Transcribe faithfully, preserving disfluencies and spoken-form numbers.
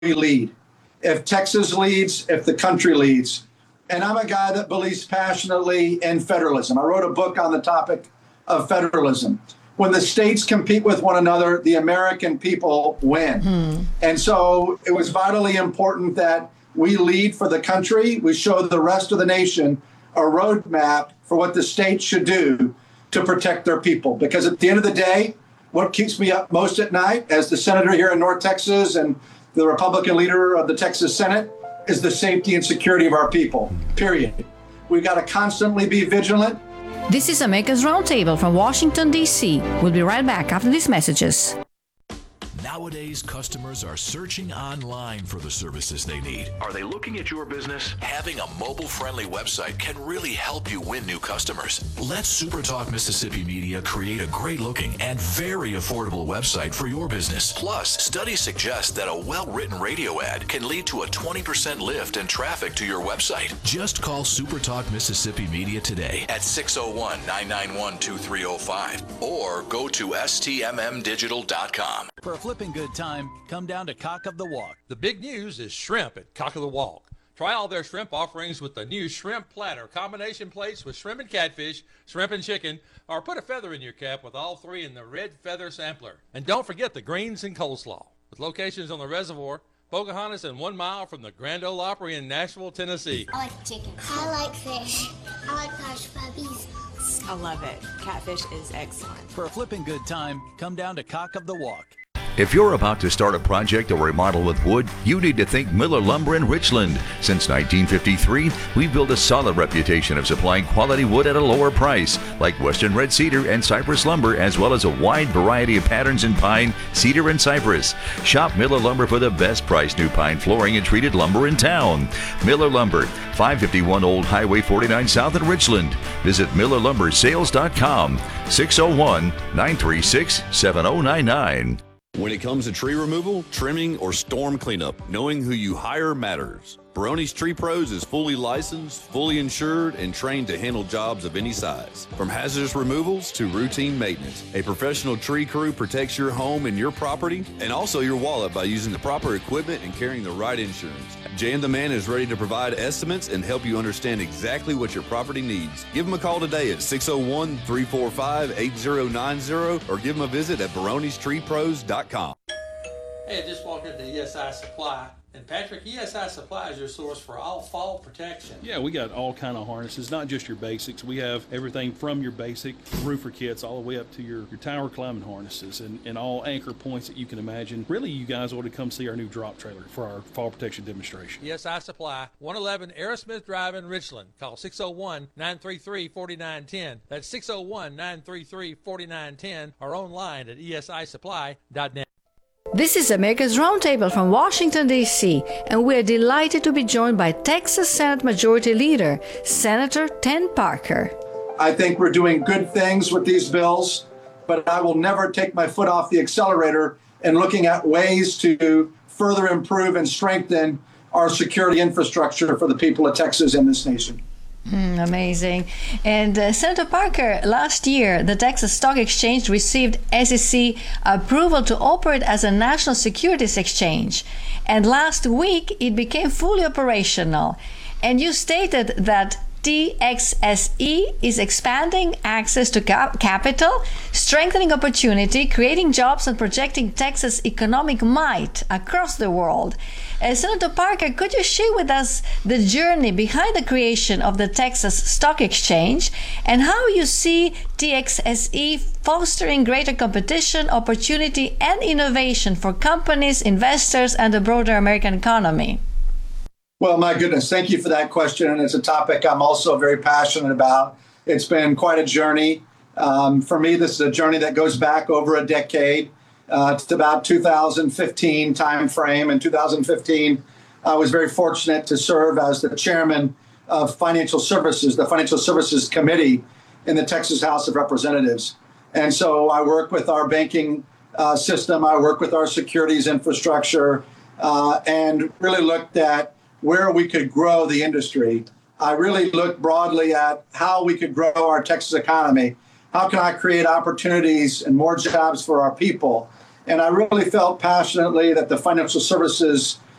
we lead. If Texas leads, if the country leads. And I'm a guy that believes passionately in federalism. I wrote a book on the topic of federalism. When the states compete with one another, the American people win. Hmm. And so it was vitally important that we lead for the country. We show the rest of the nation a roadmap for what the states should do to protect their people. Because at the end of the day, what keeps me up most at night as the senator here in North Texas and the Republican leader of the Texas Senate is the safety and security of our people, period. We've got to constantly be vigilant. This is America's Roundtable from Washington, D C We'll be right back after these messages. Nowadays, customers are searching online for the services they need. Are they looking at your business? Having a mobile-friendly website can really help you win new customers. Let SuperTalk Mississippi Media create a great-looking and very affordable website for your business. Plus, studies suggest that a well-written radio ad can lead to a twenty percent lift in traffic to your website. Just call SuperTalk Mississippi Media today at six oh one, nine nine one, two three oh five or go to S T M M digital dot com. For a flipping good time, come down to Cock of the Walk. The big news is shrimp at Cock of the Walk. Try all their shrimp offerings with the new shrimp platter, combination plates with shrimp and catfish, shrimp and chicken, or put a feather in your cap with all three in the red feather sampler. And don't forget the greens and coleslaw. With locations on the Reservoir, Pocahontas, and one mile from the Grand Ole Opry in Nashville, Tennessee. I like chicken. I like fish. I like hush puppies. I love it. Catfish is excellent. For a flipping good time, come down to Cock of the Walk. If you're about to start a project or remodel with wood, you need to think Miller Lumber in Richland. Since nineteen fifty-three, we've built a solid reputation of supplying quality wood at a lower price, like Western Red Cedar and Cypress Lumber, as well as a wide variety of patterns in pine, cedar, and cypress. Shop Miller Lumber for the best price new pine flooring and treated lumber in town. Miller Lumber, five fifty-one Old Highway forty-nine South in Richland. Visit Miller Lumber Sales dot com, six oh one, nine three six, seven oh nine nine. When it comes to tree removal, trimming, or storm cleanup, knowing who you hire matters. Barone's Tree Pros is fully licensed, fully insured, and trained to handle jobs of any size. From hazardous removals to routine maintenance, a professional tree crew protects your home and your property, and also your wallet by using the proper equipment and carrying the right insurance. Jan the Man is ready to provide estimates and help you understand exactly what your property needs. Give him a call today at six oh one, three four five, eight oh nine oh or give him a visit at barones tree pros dot com. Hey, I just walked into E S I Supply. And Patrick, E S I Supply is your source for all fall protection. Yeah, we got all kind of harnesses, not just your basics. We have everything from your basic roofer kits all the way up to your, your tower climbing harnesses and, and all anchor points that you can imagine. Really, you guys ought to come see our new drop trailer for our fall protection demonstration. E S I Supply, one eleven Aerosmith Drive in Richland. Call six oh one, nine three three, four nine one oh. That's six oh one, nine three three, four nine one oh or online at E S I supply dot net. This is America's Roundtable from Washington, D C, and we're delighted to be joined by Texas Senate Majority Leader, Senator Ted Parker. I think we're doing good things with these bills, but I will never take my foot off the accelerator in looking at ways to further improve and strengthen our security infrastructure for the people of Texas and this nation. Mm, amazing. And uh, Senator Parker, last year, the Texas Stock Exchange received S E C approval to operate as a national securities exchange. And last week, it became fully operational. And you stated that T X S E is expanding access to cap- capital, strengthening opportunity, creating jobs, and projecting Texas' economic might across the world. Uh, Senator Parker, could you share with us the journey behind the creation of the Texas Stock Exchange and how you see T X S E fostering greater competition, opportunity, and innovation for companies, investors, and the broader American economy? Well, my goodness, thank you for that question. And it's a topic I'm also very passionate about. It's been quite a journey. Um, for me, this is a journey that goes back over a decade. Uh, it's about two thousand fifteen timeframe. In two thousand fifteen, I was very fortunate to serve as the chairman of Financial Services, the Financial Services Committee in the Texas House of Representatives. And so I work with our banking uh, system. I work with our securities infrastructure uh, and really looked at where we could grow the industry. I really looked broadly at how we could grow our Texas economy. How can I create opportunities and more jobs for our people? And I really felt passionately that the financial services